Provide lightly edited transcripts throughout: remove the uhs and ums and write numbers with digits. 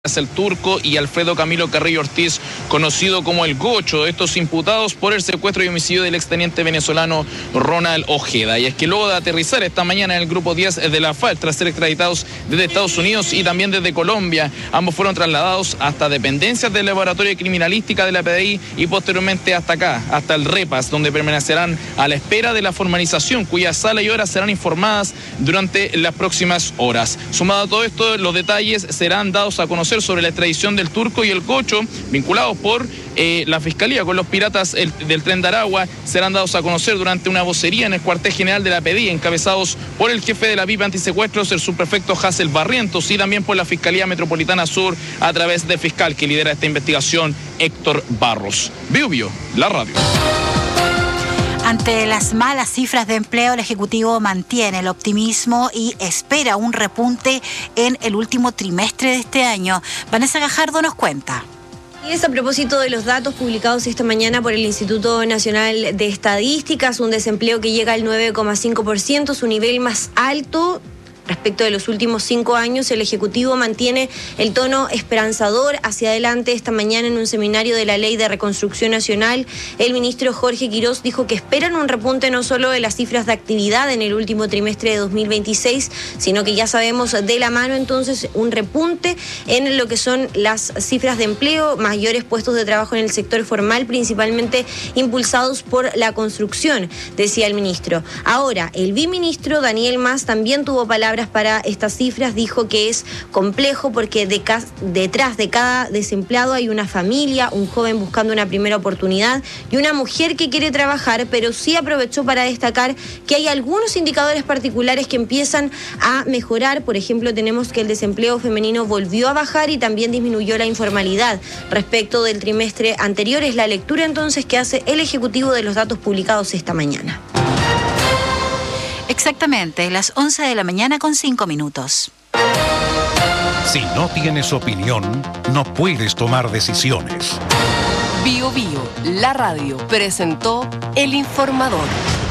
el Turco y Alfredo Camilo Carrillo Ortiz, conocido como el Gocho, estos imputados por el secuestro y homicidio del exteniente venezolano Ronald Ojeda. Y es que luego de aterrizar esta mañana en el grupo 10 de la FARC, tras ser extraditados desde Estados Unidos y también desde Colombia, ambos fueron trasladados hasta dependencias del Laboratorio de Criminalística de la PDI y posteriormente hasta acá, hasta el REPAS, donde permanecerán a la espera de la formalización, cuya sala y horas serán informadas durante las próximas horas. Sumado a todo esto, los detalles serán dados a conocer sobre la extradición del Turco y el Gocho, vinculados por la Fiscalía con los piratas del Tren de Aragua, serán dados a conocer durante una vocería en el cuartel general de la PDI, encabezados por el jefe de la VIP antisecuestros, el subprefecto Hassel Barrientos, y también por la Fiscalía Metropolitana Sur, a través del fiscal que lidera esta investigación, Héctor Barros. Biobío, la radio. Ante las malas cifras de empleo, el Ejecutivo mantiene el optimismo y espera un repunte en el último trimestre de este año. Vanessa Gajardo nos cuenta. Y es a propósito de los datos publicados esta mañana por el Instituto Nacional de Estadísticas, un desempleo que llega al 9,5%, su nivel más alto respecto de los últimos 5 años. El Ejecutivo mantiene el tono esperanzador hacia adelante. Esta mañana, en un seminario de la Ley de Reconstrucción Nacional, el ministro Jorge Quirós dijo que esperan un repunte no solo de las cifras de actividad en el último trimestre de 2026, sino que ya sabemos de la mano entonces un repunte en lo que son las cifras de empleo, mayores puestos de trabajo en el sector formal, principalmente impulsados por la construcción, decía el ministro. Ahora, el viceministro Daniel Mas también tuvo palabras para estas cifras. Dijo que es complejo porque detrás de cada desempleado hay una familia, un joven buscando una primera oportunidad y una mujer que quiere trabajar, pero sí aprovechó para destacar que hay algunos indicadores particulares que empiezan a mejorar. Por ejemplo, tenemos que el desempleo femenino volvió a bajar y también disminuyó la informalidad respecto del trimestre anterior. Es la lectura entonces que hace el Ejecutivo de los datos publicados esta mañana. Exactamente, las 11 de la mañana con 5 minutos. Si no tienes opinión, no puedes tomar decisiones. Biobío, la radio, presentó El Informador.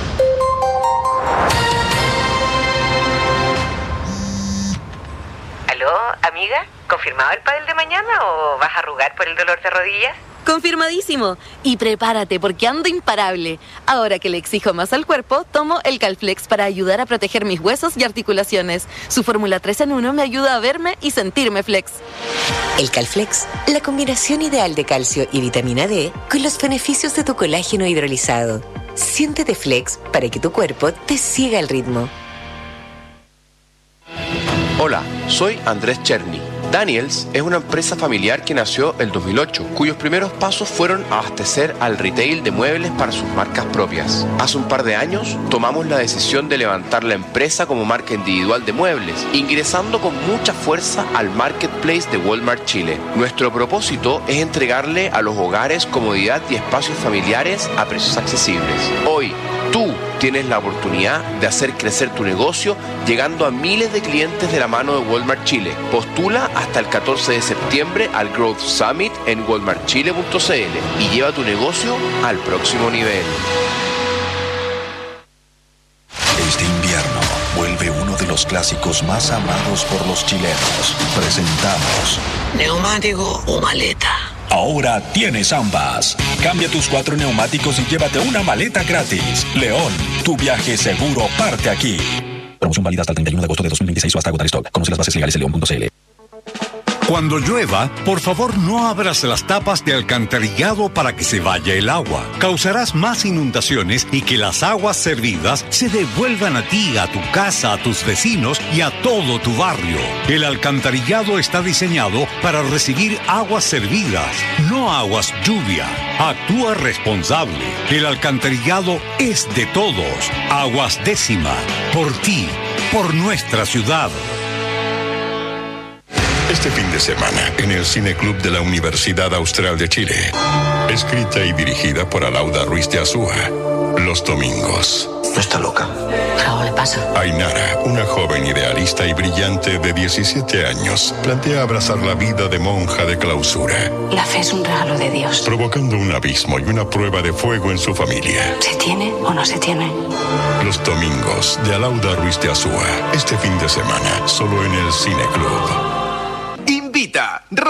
¿Aló, amiga? ¿Confirmado el pádel de mañana o vas a arrugar por el dolor de rodillas? Confirmadísimo. Y prepárate porque ando imparable. Ahora que le exijo más al cuerpo, tomo el Calflex para ayudar a proteger mis huesos y articulaciones. Su fórmula 3 en 1 me ayuda a verme y sentirme flex. El Calflex, la combinación ideal de calcio y vitamina D con los beneficios de tu colágeno hidrolizado. Siéntete flex para que tu cuerpo te siga el ritmo. Hola, soy Andrés Cherny. Daniels es una empresa familiar que nació el 2008, cuyos primeros pasos fueron abastecer al retail de muebles para sus marcas propias. Hace un par de años tomamos la decisión de levantar la empresa como marca individual de muebles, ingresando con mucha fuerza al marketplace de Walmart Chile. Nuestro propósito es entregarle a los hogares comodidad y espacios familiares a precios accesibles. Hoy, tú tienes la oportunidad de hacer crecer tu negocio llegando a miles de clientes de la mano de Walmart Chile. Postula hasta el 14 de septiembre al Growth Summit en walmartchile.cl y lleva tu negocio al próximo nivel. Este invierno vuelve uno de los clásicos más amados por los chilenos. Presentamos ¿neumático o maleta? Ahora tienes ambas. Cambia tus 4 neumáticos y llévate una maleta gratis. León, tu viaje seguro parte aquí. Promoción válida hasta el 31 de agosto de 2026 o hasta agotar stock. Conoce las bases legales en león.cl. Cuando llueva, por favor no abras las tapas de alcantarillado para que se vaya el agua. Causarás más inundaciones y que las aguas servidas se devuelvan a ti, a tu casa, a tus vecinos y a todo tu barrio. El alcantarillado está diseñado para recibir aguas servidas, no aguas lluvia. Actúa responsable. El alcantarillado es de todos. Aguas Décima. Por ti, por nuestra ciudad. Este fin de semana, en el Cine Club de la Universidad Austral de Chile. Escrita y dirigida por Alauda Ruiz de Azúa. Los domingos. No está loca. Algo le pasa. Ainara, una joven idealista y brillante de 17 años, plantea abrazar la vida de monja de clausura. La fe es un regalo de Dios. Provocando un abismo y una prueba de fuego en su familia. ¿Se tiene o no se tiene? Los domingos de Alauda Ruiz de Azúa. Este fin de semana, solo en el Cine Club. Invita.